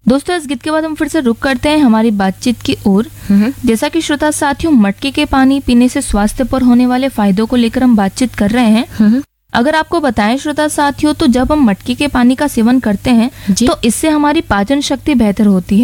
दोस्तों, इस गीत के बाद हम फिर से रुक करते हैं हमारी बातचीत की ओर। जैसा कि श्रोता साथियों, मटके के पानी पीने से स्वास्थ्य पर होने वाले फायदों को लेकर हम बातचीत कर रहे हैं। अगर आपको बताएं श्रोता साथियों, तो जब हम मटके के पानी का सेवन करते हैं तो इससे हमारी पाचन शक्ति बेहतर होती है।